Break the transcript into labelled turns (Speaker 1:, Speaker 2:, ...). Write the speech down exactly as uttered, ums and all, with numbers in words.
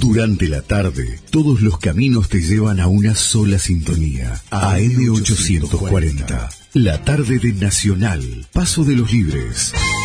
Speaker 1: Durante la tarde, todos los caminos te llevan a una sola sintonía. A M ochocientos cuarenta. La tarde de Nacional. Paso de los Libres.